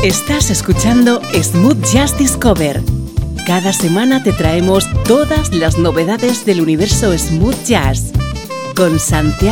Estás escuchando Smooth Jazz Discover. Cada semana te traemos todas las novedades del universo Smooth Jazz con Santiago